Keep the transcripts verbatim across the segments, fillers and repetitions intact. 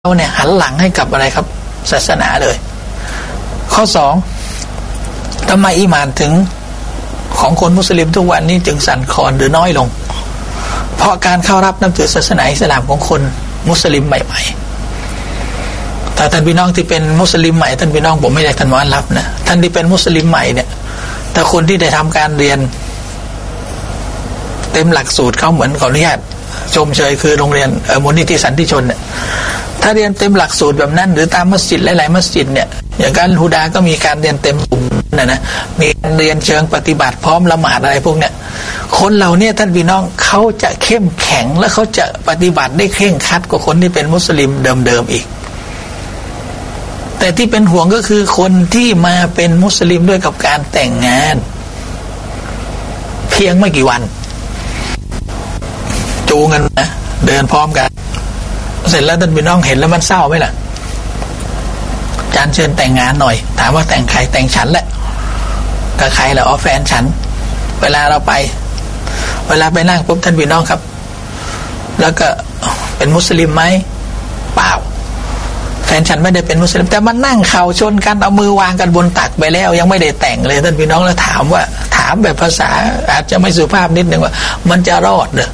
เราเนี่ยหันหลังให้กับอะไรครับศาสนาเลยข้อสองทำไมอีหม่านถึงของคนมุสลิมทุกวันนี้จึงสั่นคลอนหรือน้อยลงเพราะการเข้ารับนับถือศาสนาอิสลามของคนมุสลิมใหม่ๆแต่ท่านพี่น้องที่เป็นมุสลิมใหม่ท่านพี่น้องผมไม่ได้ท่านว่ารับนะท่านที่เป็นมุสลิมใหม่เนี่ยแต่คนที่ได้ทำการเรียนเต็มหลักสูตรเขาเหมือนขออนุญาตชมเชยคือโรงเรียนมูลนิธิสันติชนเนี่ยถ้าเรียนเต็มหลักสูตรแบบนั้นหรือตามมัสยิดหลายๆมัสยิดเนี่ยอย่างการฮูดาก็มีการเรียนเต็มกลุ่มนะนะมีการเรียนเชิงปฏิบัติพร้อมละหมาดอะไรพวกเนี้ยคนเหล่านี้ท่านพี่น้องเขาจะเข้มแข็งและเขาจะปฏิบัติได้เคร่งครัดกว่าคนที่เป็นมุสลิมเดิมๆอีกแต่ที่เป็นห่วงก็คือคนที่มาเป็นมุสลิมด้วยกับการแต่งงานเพียงไม่กี่วันจูงกันนะเดินพร้อมกันเสร็จแล้วท่านพี่น้องเห็นแล้วมันเศร้าไหมล่ะอาจารย์เชิญแต่งงานหน่อยถามว่าแต่งใครแต่งฉันแหละกับใครล่ะอ๋อแฟนฉันเวลาเราไปเวลาไปนั่งปุ๊บท่านพี่น้องครับแล้วก็เป็นมุสลิมไหมเปล่าแฟนฉันไม่ได้เป็นมุสลิมแต่มันนั่งเข่าชนกันเอามือวางกันบนตักไปแล้วยังไม่ได้แต่งเลยท่านพี่น้องแล้วถามว่าถามแบบภาษาอาจจะไม่สุภาพนิดนึงว่ามันจะรอดเหรอ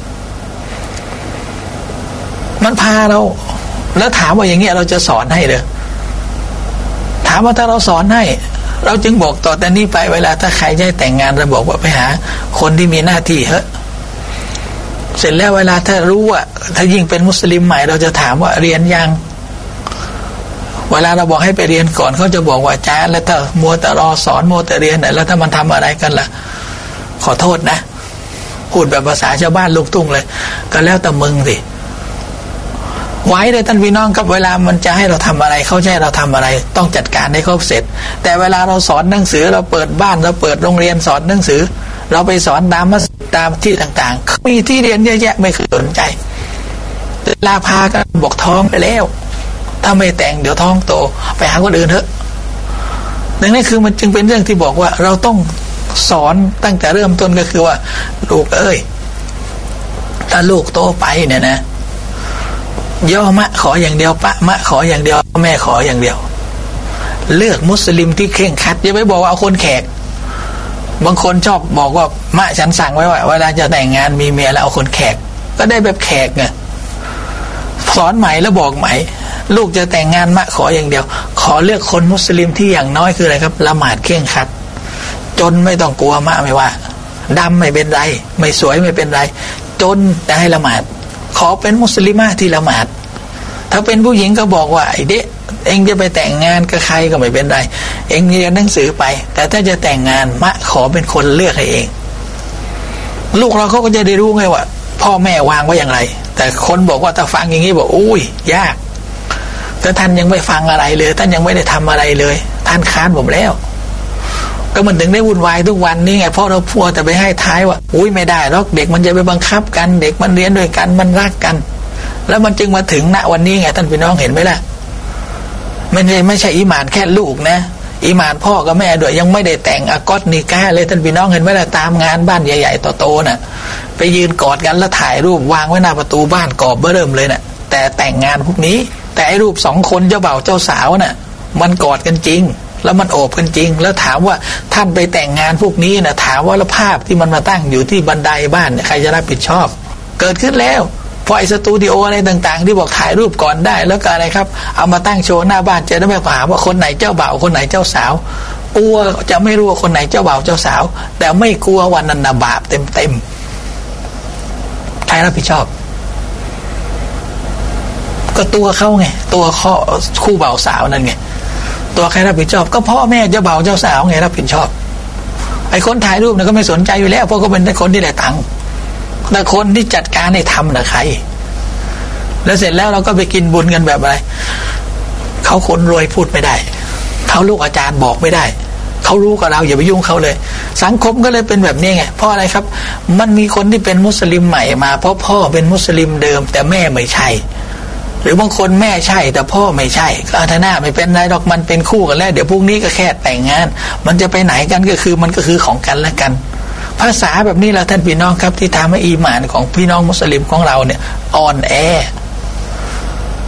มันพาเราแล้วถามว่าอย่างเงี้ยเราจะสอนให้เหรอถามว่าถ้าเราสอนให้เราจึงบอกต่อแต่นี้ไปเวลาถ้าใครจะแต่งงานเราบอกว่าไปหาคนที่มีหน้าที่เถอะเสร็จแล้วเวลาถ้ารู้ว่าถ้ายิ่งเป็นมุสลิมใหม่เราจะถามว่าเรียนยังเวลาเราบอกให้ไปเรียนก่อนเขาจะบอกว่าอาจารย์แล้วถ้ามัวแต่รอสอนมัวแต่เรียนแล้วถ้ามันทำอะไรกันล่ะขอโทษนะพูดแบบภาษาชาวบ้านลูกทุ่งเลยก็แล้วแต่มึงสิไว้เลยท่านพี่น้องครับเวลามันจะให้เราทำอะไรเขาจะให้เราทำอะไรต้องจัดการให้ครบเสร็จแต่เวลาเราสอนหนังสือเราเปิดบ้านเราเปิดโรงเรียนสอนหนังสือเราไปสอนตามมัสยิดตามที่ต่างๆมีที่เรียนเยอะแยะไม่เคยสนใจเวลาพากันบอกท้องไปแล้วถ้าไม่แต่งเดี๋ยวท้องโตไปหาคนอื่นเถอะดังนั้นคือมันจึงเป็นเรื่องที่บอกว่าเราต้องสอนตั้งแต่เริ่มต้นก็คือว่าลูกเอ้ยถ้าลูกโตไปเนี่ยนะย่อมะขออย่างเดียวปะมะขออย่างเดียวแม่ขออย่างเดียวเลือกมุสลิมที่เคร่งครัดอย่าไปบอกว่าเอาคนแขกบางคนชอบบอกว่ามะฉันสั่งไว้ว่าเวลาจะแต่งงานมีเมียแล้วเอาคนแขกก็ได้แบบแขกไงสอนใหม่แล้วบอกใหม่ลูกจะแต่งงานมะขออย่างเดียวขอเลือกคนมุสลิมที่อย่างน้อยคืออะไรครับละหมาดเคร่งครัดจนไม่ต้องกลัวมะไม่ว่าดำไม่เป็นไรไม่สวยไม่เป็นไรจนแต่ให้ละหมาดขอเป็นมุสลิมะที่ละหมาดถ้าเป็นผู้หญิงก็บอกว่าไอ้เด็กเองจะไปแต่งงานกับใครก็ไม่เป็นไรเองเรียนหนังสือไปแต่ถ้าจะแต่งงานมะขอเป็นคนเลือกให้เองลูกเราเขาก็จะได้รู้ไงว่าพ่อแม่วางไว้อย่างไรแต่คนบอกว่าถ้าฟังอย่างนี้บอกอุ้ยยากแต่ท่านยังไม่ฟังอะไรเลยท่านยังไม่ได้ทำอะไรเลยท่านค้านผมแล้วก็มันถึงได้วุ่นวายทุกวันนี้ไงเพราะเราพัวแต่ไปให้ท้ายว่าอุ้ยไม่ได้หรอกเด็กมันจะไปบังคับกันเด็กมันเรียนด้วยกันมันรักกันแล้วมันจึงมาถึงณวันนี้ไงท่านพี่น้องเห็นไหมล่ะไม่ใช่ไม่ใช่อีหม่านแค่ลูกนะอีหม่านพ่อกับแม่ด้วยยังไม่ได้แต่งอากอสนิกาเลยท่านพี่น้องเห็นไหมล่ะตามงานบ้านใหญ่ๆโตๆน่ะไปยืนกอดกันแล้วถ่ายรูปวางไว้หน้าประตูบ้านกอบเบ้อเริ่มเลยน่ะแต่แต่งงานพวกนี้แต่ไอ้รูปสองคนเจ้าบ่าวเจ้าสาวน่ะมันกอดกันจริงแล้วมันโอบกันจริงแล้วถามว่าท่านไปแต่งงานพวกนี้นะถามว่าแล้วภาพที่มันมาตั้งอยู่ที่บันไดบ้านเนี่ยใครจะรับผิดชอบเกิดขึ้นแล้วพอไอ้สตูดิโออะไรต่างๆที่บอกถ่ายรูปก่อนได้แล้วก็อะไรครับเอามาตั้งโชว์หน้าบ้านจะได้ไม่ถามว่าคนไหนเจ้าบ่าวคนไหนเจ้าสาวกลัวจะไม่รู้ว่าคนไหนเจ้าบ่าวเจ้าสาวแต่ไม่กลัววันนั้นบาปเต็มๆใครรับผิดชอบก็ตัวเขาไงตัวข้อคู่บ่าวสาวนั่นไงตัวใครรับผิดชอบก็พ่อแม่เจ้าบ่าวเจ้าสาวไงรับผิดชอบไอ้คนถ่ายรูปเนี่ยก็ไม่สนใจอยู่แล้วเพราะก็เป็นคนที่ได้ตังค์แต่คนที่จัดการให้ทำน่ะใครแล้วเสร็จแล้วเราก็ไปกินบุญกันแบบอะไรเขาคนรวยพูดไม่ได้เขาลูกอาจารย์บอกไม่ได้เขารู้กับเราอย่าไปยุ่งเขาเลยสังคมก็เลยเป็นแบบนี้ไงเพราะอะไรครับมันมีคนที่เป็นมุสลิมใหม่มาเพราะพ่อเป็นมุสลิมเดิมแต่แม่ไม่ใช่หรือบางคนแม่ใช่แต่พ่อไม่ใช่ก็อาทนาไม่เป็นไรหรอกมันเป็นคู่กันแล้วเดี๋ยวพรุ่งนี้ก็แค่แต่งงานมันจะไปไหนกันก็คือมันก็คือของกันและกันภาษาแบบนี้แหละท่านพี่น้องครับที่ทำให้อีหม่านของพี่น้องมุสลิมของเราเนี่ยอ่อนแอ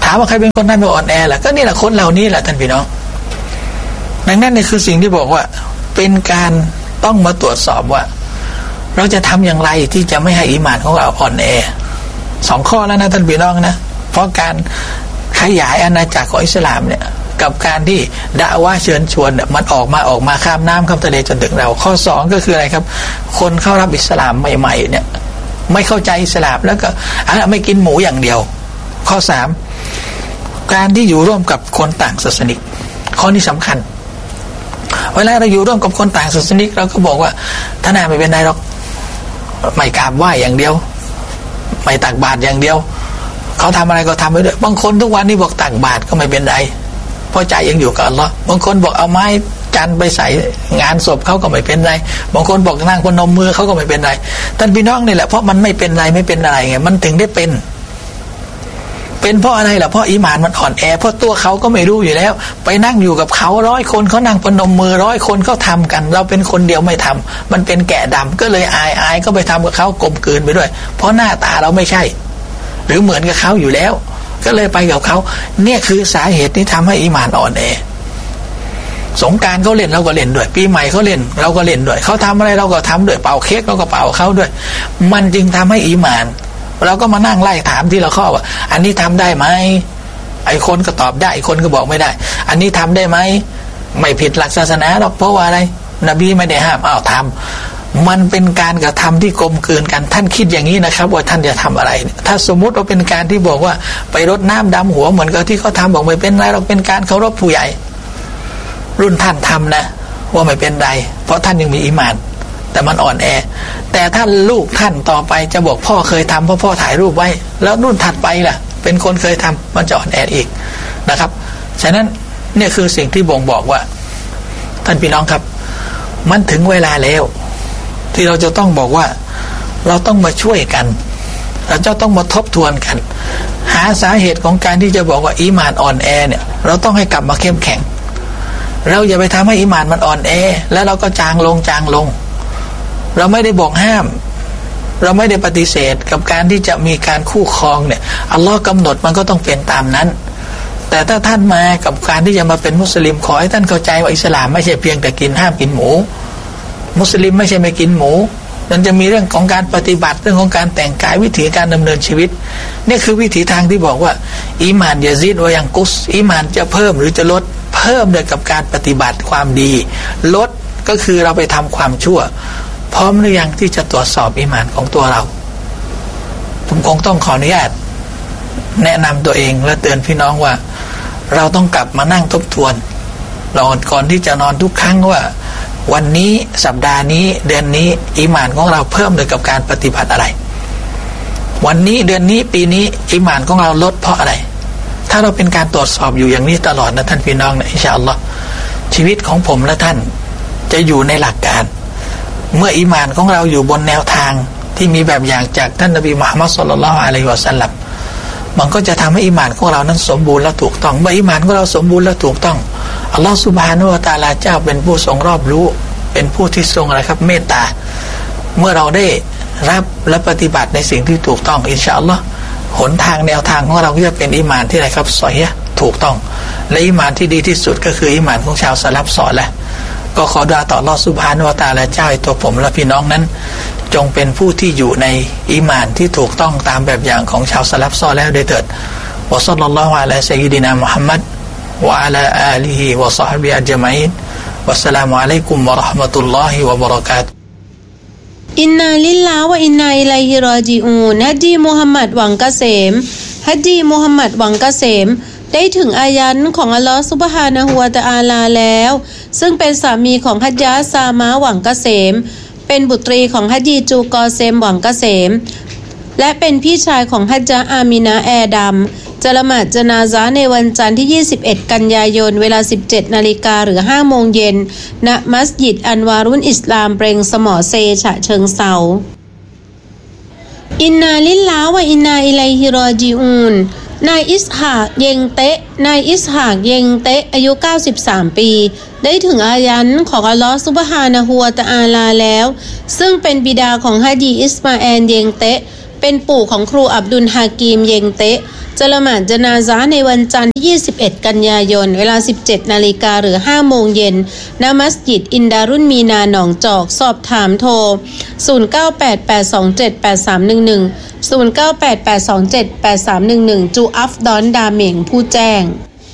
ถามว่าใครเป็นคนทำให้อ่อนแอล่ะก็นี่แหละคนเหล่านี้แหละท่านพี่น้องดังนั้นนี่คือสิ่งที่บอกว่าเป็นการต้องมาตรวจสอบว่าเราจะทำอย่างไรที่จะไม่ให้อีหม่านของเราอ่อนแอสองข้อแล้วนะท่านพี่น้องนะเพราะการขยายอาณาจักรของอิสลามเนี่ยกับการที่ดะอวะห์เชิญชวนเนี่ยมันออกมาออกมาข้ามน้ำข้ามทะเลจนถึงเราข้อสองก็คืออะไรครับคนเข้ารับอิสลามใหม่ๆเนี่ยไม่เข้าใจอิสลามแล้วก็อ่ะไม่กินหมูอย่างเดียวข้อสามการที่อยู่ร่วมกับคนต่างศาสนิกข้อนี้สำคัญเวลาเราอยู่ร่วมกับคนต่างศาสนิกเราก็บอกว่าท่านอาไม่เป็นไรหรอกไม่กราบไหว้อย่างเดียวไม่ตักบาตรอย่างเดียวเขาทำอะไรก็ทำไปด้วยบางคนทุกวันนี้บอกตักบาตรก็ไม่เป็นไรเพราะใจยังอยู่กับอัลเลาะห์บางคนบอกเอาไม้จันไปใส่งานศพเขาก็ไม่เป็นไรบางคนบอกนั่งพนมมือเขาก็ไม่เป็นไรท่านพี่น้องนี่แหละเพราะมันไม่เป็นไรไม่เป็นอะไรไงมันถึงได้เป็นเป็นเพราะอะไรล่ะเพราะอีหม่านมันอ่อนแอเพราะตัวเขาก็ไม่รู้อยู่แล้วไปนั่งอยู่กับเขาร้อยคนเขานั่งพนมมือร้อยคนเขาทำกันเราเป็นคนเดียวไม่ทำมันเป็นแกะดำก็เลยอายอายก็ไปทำกับเขากลมกลืนไปด้วยเพราะหน้าตาเราไม่ใช่หรือเหมือนกับเขาอยู่แล้วก็เลยไปกับเขาเนี่ยคือสาเหตุที่ทำให้อีหม่านอ่อนแอสงกรานต์เขาเล่นเราก็เล่นด้วยปีใหม่เขาเล่นเราก็เล่นด้วยเขาทำอะไรเราก็ทำด้วยเป่าเค้กเราก็เป่าเขาด้วยมันจึงทำให้อีหม่านเราก็มานั่งไล่ถามที่เราข้อว่าอันนี้ทำได้ไหมไอ้คนก็ตอบได้ไอ้คนก็บอกไม่ได้อันนี้ทำได้ไหมไม่ผิดหลักศาสนาหรอกเพราะว่าอะไรนบีไม่ได้ห้ามอ้าวทำมันเป็นการกระทำที่กลมกลืนกันท่านคิดอย่างนี้นะครับว่าท่านจะทำอะไรถ้าสมมุติว่าเป็นการที่บอกว่าไปรดน้ำดำหัวเหมือนกับที่เขาทำบอกไม่เป็นไรเราเป็นการเคารพผู้ใหญ่รุ่นท่านทำนะว่าไม่เป็นไรเพราะท่านยังมีอีหม่านแต่มันอ่อนแอแต่ถ้าลูกท่านต่อไปจะบอกพ่อเคยทำเพราะพ่อถ่ายรูปไว้แล้วรุ่นถัดไปล่ะเป็นคนเคยทำมันจะอ่อนแออีกนะครับฉะนั้นเนี่ยคือสิ่งที่บ่งบอกว่าท่านพี่น้องครับมันถึงเวลาแล้วที่เราจะต้องบอกว่าเราต้องมาช่วยกันเราจะต้องมาทบทวนกันหาสาเหตุของการที่จะบอกว่าอีหม่านอ่อนแอเนี่ยเราต้องให้กลับมาเข้มแข็งเราอย่าไปทำให้อีหม่านมันอ่อนแอแล้วเราก็จางลงจางลงเราไม่ได้บอกห้ามเราไม่ได้ปฏิเสธกับการที่จะมีการคู่ครองเนี่ยอัลลอฮ์กำหนดมันก็ต้องเป็นตามนั้นแต่ถ้าท่านมากับการที่จะมาเป็นมุสลิมขอให้ท่านเข้าใจว่าอิสลามไม่ใช่เพียงแต่กินห้ามกินหมูมุสลิมไม่ใช่ไม่กินหมูมันจะมีเรื่องของการปฏิบัติเรื่องของการแต่งกายวิถีการดำเนินชีวิตนี่คือวิถีทางที่บอกว่าอีหม่านยะซีดวะยังกุสอีหม่านจะเพิ่มหรือจะลดเพิ่มด้วยกับการปฏิบัติความดีลดก็คือเราไปทำความชั่วพร้อมหรือยังที่จะตรวจสอบอีหม่านของตัวเราผมคงต้องขออนุญาตแนะนำตัวเองและเตือนพี่น้องว่าเราต้องกลับมานั่งทบทวนนอนก่อนที่จะนอนทุกครั้งว่าวันนี้สัปดาห์นี้เดือนนี้อีหม่านของเราเพิ่มด้วยกับการปฏิบัติอะไรวันนี้เดือนนี้ปีนี้อีหม่านของเราลดเพราะอะไรถ้าเราเป็นการตรวจสอบอยู่อย่างนี้ตลอดนะท่านพี่น้องนะอินชาอัลลอฮ์ชีวิตของผมและท่านจะอยู่ในหลักการเมื่ออีหม่านของเราอยู่บนแนวทางที่มีแบบอย่างจากท่านนบีมุฮัมมัดศ็อลลัลลอฮุอะลัยฮิวะซัลลัมมันก็จะทำให้อีหม่านของเรานั้นสมบูรณ์และถูกต้องเมื่ออีหม่านของเราสมบูรณ์และถูกต้องอัลลอฮฺซุบฮานะฮูวะตะอาลาเจ้าเป็นผู้ทรงรอบรู้เป็นผู้ที่ทรงอะไรครับเมตตาเมื่อเราได้รับและปฏิบัติในสิ่งที่ถูกต้องอินชาอัลลอฮ์หนทางแนวทางของเราก็จะเป็นอีหม่านที่อะไรครับซอฮีฮ์ถูกต้องและอีหม่านที่ดีที่สุดก็คืออีหม่านของชาวสลัฟศอลิฮ์ก็ขอดุอาต่ออัลเลาะห์ซุบฮานะฮูวะตะอาลาเจ้าให้ตัวผมและพี่น้องนั้นจงเป็นผู้ที่อยู่ในอีหม่านที่ถูกต้องตามแบบอย่างของชาวสลัฟศอลิฮ์ด้วยเถิดวะศ็อลลัลลอฮุอะลาซัยยิดินามุฮัมมัดวะอะลาอาลิฮิวะศอฮบิฮิอัจมัยน์วัสสลามุอะลัยกุมวะเราะห์มะตุลลอฮิวะบะเราะกาตุฮ์อินนาลิลลาฮ์วะอินนาอิลัยฮิรอญิอูนฮัจญีมุฮัมมัดหวังเกษมฮัจญีมุฮัมมัดหวังเกษมได้ถึงอายันของอัลลอฮฺซุบฮานะฮูวะตะอาลาแล้วซึ่งเป็นสามีของฮัจญะซามาหวังเกษมเป็นบุตรีของฮัจญีจูกอเซมหวังเกษมและเป็นพี่ชายของฮัจญะอามินะแอดัมจะละหมาดญะนาซะห์ในวันจันทร์ที่ยี่สิบเอ็ดกันยายนเวลา สิบเจ็ดนาฬิกา หรือ ห้าโมงเย็นณมัสยิดอันวารุนอิสลามเปรงสมอเซฉะเชิงเทราอินนาลิลลาฮ์วะอินนาอิลัยฮิรอญิอูนนายอิสฮากเยงเตะนายอิสฮากเยงเตะอายุเก้าสิบสามปีได้ถึงอายันของอัลลอฮฺซุบฮานะฮูวะตะอาลาแล้วซึ่งเป็นบิดาของฮะญีอิสมาแอลเยงเตะเป็นปู่ของครูอับดุลฮากีมเยงเตะจะละหมาดญะนาซะห์ในวันจันทร์ที่ยี่สิบเอ็ดกันยายนเวลา สิบเจ็ดนาฬิกา หรือ ห้าโมงเย็นณมัสยิดอินดารุนมีนาหนองจอกสอบถามโทรศูนย์ เก้า แปด แปด สอง เจ็ด แปด สาม หนึ่ง หนึ่ง ศูนย์ เก้า แปด แปด สอง เจ็ด แปด สาม หนึ่ง หนึ่งจูอัฟดอนดาเหม่งผู้แจ้ง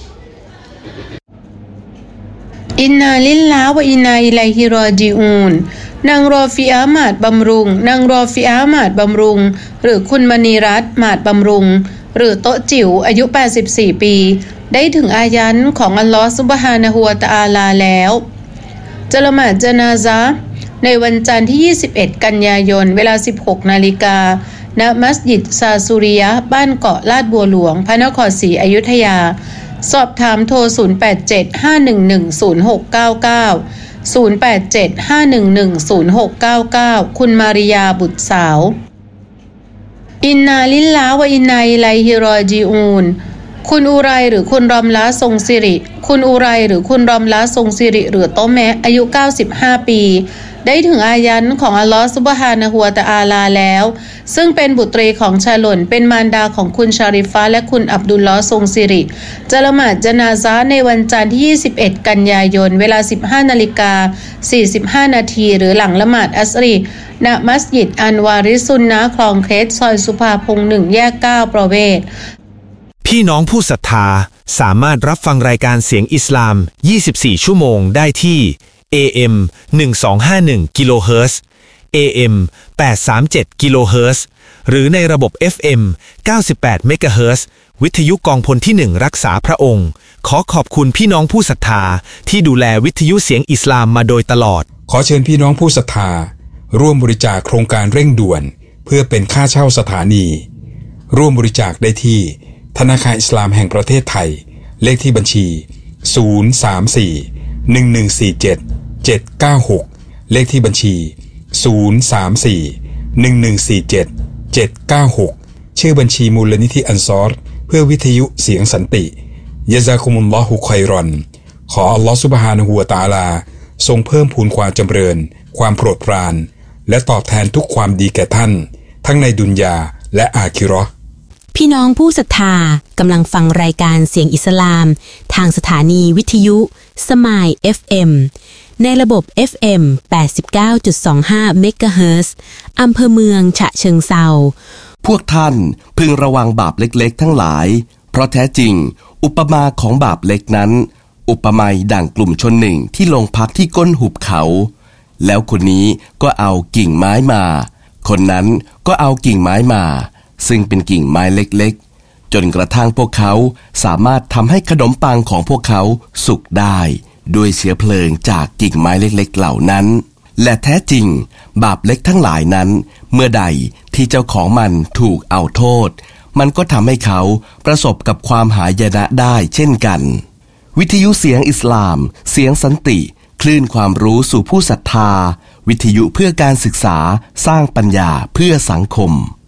อินนาลิลลาห์วะอินนาอิลัยฮิรอญิอูนนางรอฟิอาหมาดบำรุงนางรอฟิอาหมาดบำรุงหรือคุณมณีรัตน์หมาดบำรุงหรือโต๊ะจิ๋วอายุแปดสิบสี่ปีได้ถึงอายันของอัลลอฮฺซุบฮานะฮูวะตะอาลาแล้วจะละหมาดญะนาซะห์ในวันจันทร์ที่ยี่สิบเอ็ดกันยายนเวลา สิบหกนาฬิกาณมัสยิดซาซูริยะห์บ้านเกาะลาดบัวหลวงพระนครศรีอยุธยาสอบถามโทรศูนย์ แปด เจ็ด ห้า หนึ่ง หนึ่ง ศูนย์ หก เก้า เก้า ศูนย์ แปด เจ็ด ห้า หนึ่ง หนึ่ง ศูนย์ หก เก้า เก้าคุณมาริยาบุตรสาวอินนาลิลลาห์วะอินนาอิลัยฮิรอญิอูนคุณอุไรหรือคุณรอมละทรงสิริคุณอุไรหรือคุณรอมละทรงสิริหรือโตแมะอายุเก้าสิบห้าปีได้ถึงอายันของอัลลอฮฺซุบฮานะฮูวะตะอาลาแล้วซึ่งเป็นบุตรีของชาหล่นเป็นมารดาของคุณชาริฟะและคุณอับดุลลอฮ์ทรงสิริจะละหมาดญะนาซะห์ในวันจันทร์ที่ยี่สิบเอ็ดกันยายนเวลา สิบห้านาฬิกาสี่สิบห้านาทีหรือหลังละหมาดอัสรีณมัสยิดอันวาริซุนนะห์คลองเคสซอยสุภาพงษ์หนึ่งแยกเก้าประเวศพี่น้องผู้ศรัทธาสามารถรับฟังรายการเสียงอิสลามยี่สิบสี่ชั่วโมงได้ที่ เอ เอ็ม หนึ่งสองห้าหนึ่ง กิโลเฮิรตซ์ เอ เอ็ม แปดสามเจ็ด กิโลเฮิรตซ์หรือในระบบ เอฟ เอ็ม เก้าสิบแปด เมกะเฮิรตซ์วิทยุกองพลที่หนึ่งรักษาพระองค์ขอขอบคุณพี่น้องผู้ศรัทธาที่ดูแลวิทยุเสียงอิสลามมาโดยตลอดขอเชิญพี่น้องผู้ศรัทธาร่วมบริจาคโครงการเร่งด่วนเพื่อเป็นค่าเช่าสถานีร่วมบริจาคได้ที่ธนาคารอิสลามแห่งประเทศไทยเลขที่บัญชีศูนย์ สาม สี่ หนึ่ง หนึ่ง สี่ เจ็ด เจ็ด เก้า หกเลขที่บัญชีศูนย์ สาม สี่ หนึ่ง หนึ่ง สี่ เจ็ด เจ็ด เก้า หกชื่อบัญชีมูลนิธิอันซอรเพื่อวิทยุเสียงสันติยะซากุมุลลอฮุค็อยรอนขออัลลอฮฺซุบฮานะฮูวะตะอาลาทรงเพิ่มพูนความจำเริญความโปรดปรานและตอบแทนทุกความดีแก่ท่านทั้งในดุนยาและอาคิเราะห์พี่น้องผู้ศรัทธากำลังฟังรายการเสียงอิสลามทางสถานีวิทยุสมาย เอฟ เอ็ม ในระบบ เอฟ เอ็ม แปดสิบเก้าจุดสองห้า เมกะเฮิรตซ์อำเภอเมืองฉะเชิงเทราพวกท่านพึงระวังบาปเล็กๆทั้งหลายเพราะแท้จริงอุปมาของบาปเล็กนั้นอุปมาดั่งกลุ่มชนหนึ่งที่ลงพักที่ก้นหุบเขาแล้วคนนี้ก็เอากิ่งไม้มาคนนั้นก็เอากิ่งไม้มาซึ่งเป็นกิ่งไม้เล็กๆจนกระทั่งพวกเขาสามารถทำให้ขนมปังของพวกเขาสุกได้ด้วยเชื้อเพลิงจากกิ่งไม้เล็กๆเหล่านั้นและแท้จริงบาปเล็กทั้งหลายนั้นเมื่อใดที่เจ้าของมันถูกเอาโทษมันก็ทำให้เขาประสบกับความหายนะได้เช่นกันวิทยุเสียงอิสลามเสียงสันติคลื่นความรู้สู่ผู้ศรัทธาวิทยุเพื่อการศึกษาสร้างปัญญาเพื่อสังคม